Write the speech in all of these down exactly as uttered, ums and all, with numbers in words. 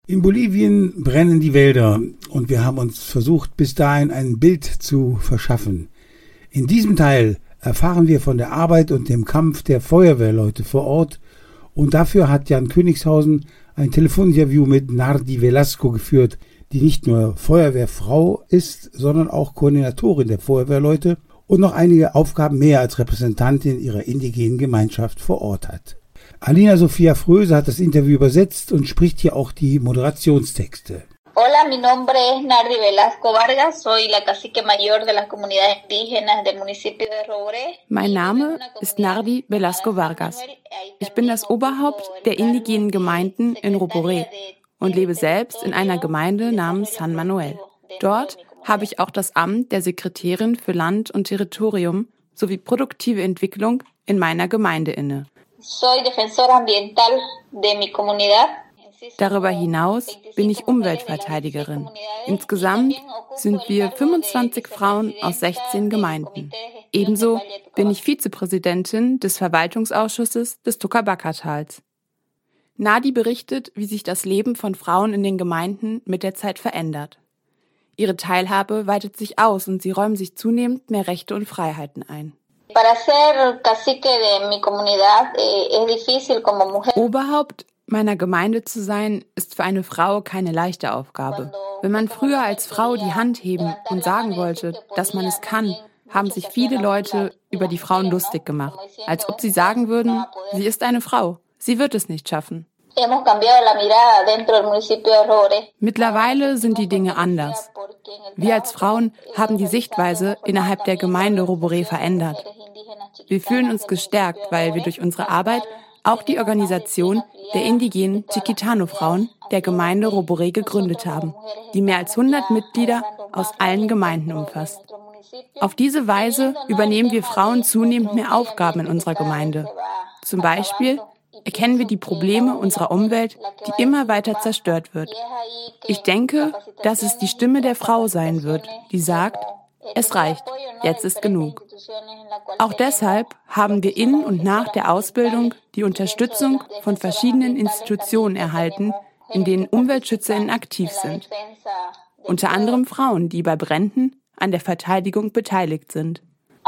In Bolivien brennen die Wälder und wir haben uns versucht, bis dahin ein Bild zu verschaffen. In diesem Teil erfahren wir von der Arbeit und dem Kampf der Feuerwehrleute vor Ort und dafür hat Jan Königshausen ein Telefoninterview mit Nardi Velasco geführt, die nicht nur Feuerwehrfrau ist, sondern auch Koordinatorin der Feuerwehrleute und noch einige Aufgaben mehr als Repräsentantin ihrer indigenen Gemeinschaft vor Ort hat. Alina Sophia Fröse hat das Interview übersetzt und spricht hier auch die Moderationstexte. Hola, mi nombre es Nardi Velasco Vargas, soy la cacique mayor de las comunidades indígenas del municipio de Roboré. Mein Name ist Nardi Velasco Vargas. Ich bin das Oberhaupt der indigenen Gemeinden in Roboré und lebe selbst in einer Gemeinde namens San Manuel. Dort habe ich auch das Amt der Sekretärin für Land und Territorium sowie produktive Entwicklung in meiner Gemeinde inne. Soy defensora ambiental de mi comunidad. Darüber hinaus bin ich Umweltverteidigerin. Insgesamt sind wir fünfundzwanzig Frauen aus sechzehn Gemeinden. Ebenso bin ich Vizepräsidentin des Verwaltungsausschusses des Tocabaca-Tals. Nadi berichtet, wie sich das Leben von Frauen in den Gemeinden mit der Zeit verändert. Ihre Teilhabe weitet sich aus und sie räumen sich zunehmend mehr Rechte und Freiheiten ein. Oberhaupt meiner Gemeinde zu sein, ist für eine Frau keine leichte Aufgabe. Wenn man früher als Frau die Hand heben und sagen wollte, dass man es kann, haben sich viele Leute über die Frauen lustig gemacht, als ob sie sagen würden, sie ist eine Frau, sie wird es nicht schaffen. Mittlerweile sind die Dinge anders. Wir als Frauen haben die Sichtweise innerhalb der Gemeinde Roboré verändert. Wir fühlen uns gestärkt, weil wir durch unsere Arbeit auch die Organisation der indigenen Chiquitano-Frauen der Gemeinde Roboré gegründet haben, die mehr als hundert Mitglieder aus allen Gemeinden umfasst. Auf diese Weise übernehmen wir Frauen zunehmend mehr Aufgaben in unserer Gemeinde. Zum Beispiel erkennen wir die Probleme unserer Umwelt, die immer weiter zerstört wird. Ich denke, dass es die Stimme der Frau sein wird, die sagt, es reicht, jetzt ist genug. Auch deshalb haben wir in und nach der Ausbildung die Unterstützung von verschiedenen Institutionen erhalten, in denen UmweltschützerInnen aktiv sind. Unter anderem Frauen, die bei Bränden an der Verteidigung beteiligt sind.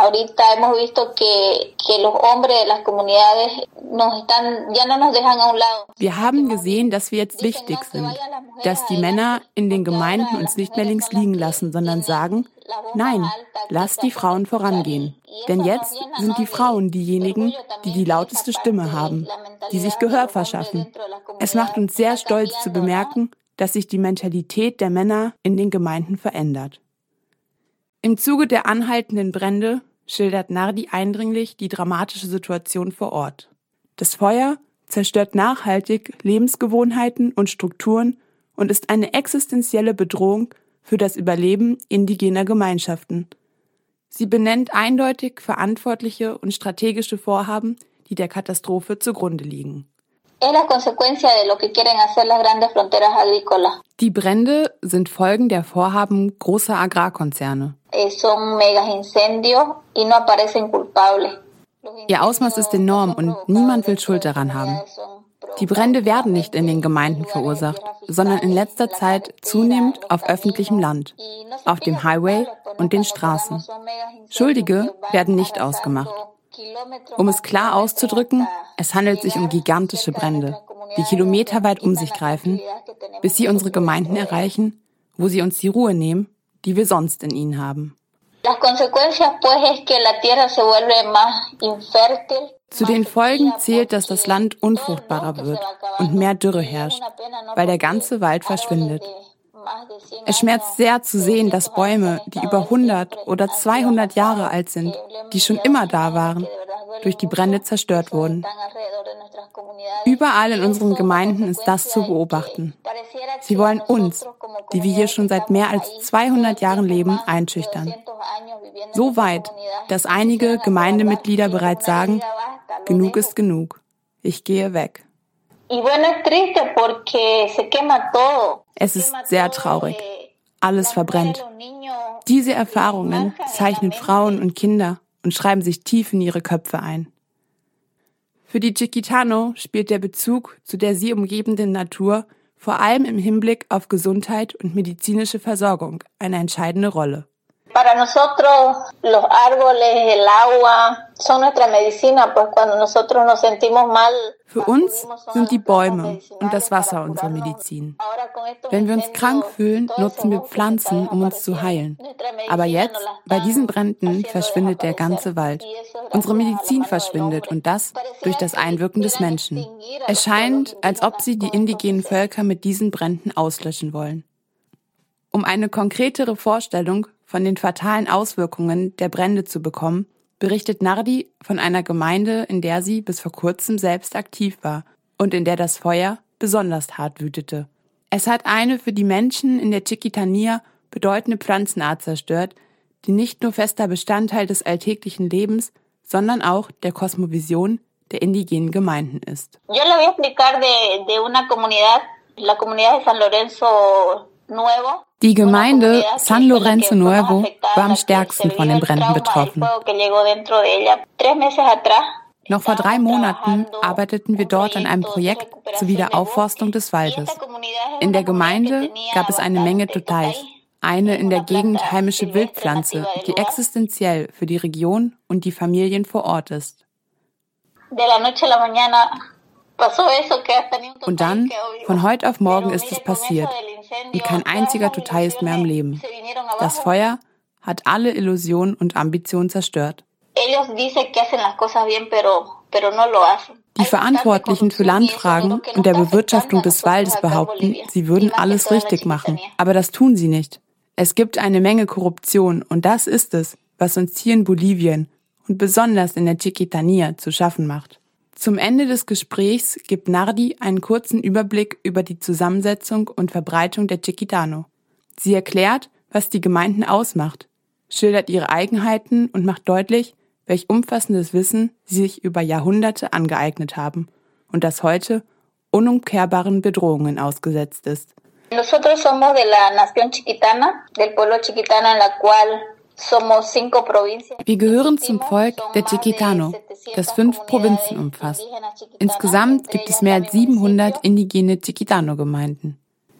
Wir haben gesehen, dass wir jetzt wichtig sind, dass die Männer in den Gemeinden uns nicht mehr links liegen lassen, sondern sagen, nein, lass die Frauen vorangehen. Denn jetzt sind die Frauen diejenigen, die die lauteste Stimme haben, die sich Gehör verschaffen. Es macht uns sehr stolz zu bemerken, dass sich die Mentalität der Männer in den Gemeinden verändert. Im Zuge der anhaltenden Brände schildert Nardi eindringlich die dramatische Situation vor Ort. Das Feuer zerstört nachhaltig Lebensgewohnheiten und Strukturen und ist eine existenzielle Bedrohung für das Überleben indigener Gemeinschaften. Sie benennt eindeutig verantwortliche und strategische Vorhaben, die der Katastrophe zugrunde liegen. Die Brände sind Folgen der Vorhaben großer Agrarkonzerne. Ihr Ausmaß ist enorm und niemand will Schuld daran haben. Die Brände werden nicht in den Gemeinden verursacht, sondern in letzter Zeit zunehmend auf öffentlichem Land, auf dem Highway und den Straßen. Schuldige werden nicht ausgemacht. Um es klar auszudrücken, es handelt sich um gigantische Brände, die kilometerweit um sich greifen, bis sie unsere Gemeinden erreichen, wo sie uns die Ruhe nehmen, die wir sonst in ihnen haben. Zu den Folgen zählt, dass das Land unfruchtbarer wird und mehr Dürre herrscht, weil der ganze Wald verschwindet. Es schmerzt sehr zu sehen, dass Bäume, die über hundert oder zweihundert Jahre alt sind, die schon immer da waren, durch die Brände zerstört wurden. Überall in unseren Gemeinden ist das zu beobachten. Sie wollen uns, die wir hier schon seit mehr als zweihundert Jahren leben, einschüchtern. So weit, dass einige Gemeindemitglieder bereits sagen, genug ist genug, ich gehe weg. Es ist sehr traurig. Alles verbrennt. Diese Erfahrungen zeichnen Frauen und Kinder und schreiben sich tief in ihre Köpfe ein. Für die Chiquitano spielt der Bezug zu der sie umgebenden Natur vor allem im Hinblick auf Gesundheit und medizinische Versorgung eine entscheidende Rolle. Para nosotros los árboles, el agua son nuestra medicina, pues cuando nosotros nos sentimos mal. Für uns sind die Bäume und das Wasser unsere Medizin. Wenn wir uns krank fühlen, nutzen wir Pflanzen, um uns zu heilen. Aber jetzt, bei diesen Bränden, verschwindet der ganze Wald. Unsere Medizin verschwindet und das durch das Einwirken des Menschen. Es scheint, als ob sie die indigenen Völker mit diesen Bränden auslöschen wollen. Um eine konkretere Vorstellung von den fatalen Auswirkungen der Brände zu bekommen, berichtet Nardi von einer Gemeinde, in der sie bis vor kurzem selbst aktiv war und in der das Feuer besonders hart wütete. Es hat eine für die Menschen in der Chiquitania bedeutende Pflanzenart zerstört, die nicht nur fester Bestandteil des alltäglichen Lebens, sondern auch der Kosmovision der indigenen Gemeinden ist. Yo le voy a explicar de, de una comunidad, la comunidad de San Lorenzo Nuevo. Die Gemeinde San Lorenzo Nuevo war am stärksten von den Bränden betroffen. Noch vor drei Monaten arbeiteten wir dort an einem Projekt zur Wiederaufforstung des Waldes. In der Gemeinde gab es eine Menge Totais, eine in der Gegend heimische Wildpflanze, die existenziell für die Region und die Familien vor Ort ist. Und dann, von heute auf morgen ist es passiert. Und kein einziger Totai ist mehr am Leben. Das Feuer hat alle Illusionen und Ambitionen zerstört. Die Verantwortlichen für Landfragen und der Bewirtschaftung des Waldes behaupten, sie würden alles richtig machen. Aber das tun sie nicht. Es gibt eine Menge Korruption und das ist es, was uns hier in Bolivien und besonders in der Chiquitania zu schaffen macht. Zum Ende des Gesprächs gibt Nardi einen kurzen Überblick über die Zusammensetzung und Verbreitung der Chiquitano. Sie erklärt, was die Gemeinden ausmacht, schildert ihre Eigenheiten und macht deutlich, welch umfassendes Wissen sie sich über Jahrhunderte angeeignet haben und das heute unumkehrbaren Bedrohungen ausgesetzt ist. Nosotros somos de la nación chiquitana, del pueblo chiquitano en la cual Wir gehören zum Volk der Chiquitano, das fünf Provinzen umfasst. Insgesamt gibt es mehr als siebenhundert indigene Chiquitano-Gemeinden.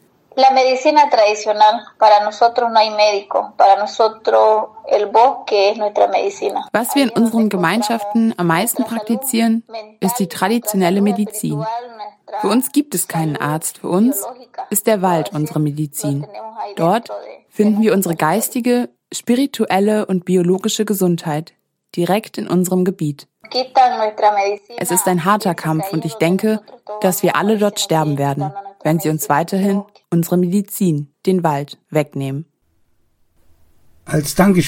Was wir in unseren Gemeinschaften am meisten praktizieren, ist die traditionelle Medizin. Für uns gibt es keinen Arzt, für uns ist der Wald unsere Medizin. Dort finden wir unsere geistige, spirituelle und biologische Gesundheit direkt in unserem Gebiet. Es ist ein harter Kampf und ich denke, dass wir alle dort sterben werden, wenn sie uns weiterhin unsere Medizin, den Wald, wegnehmen. Als Dankeschön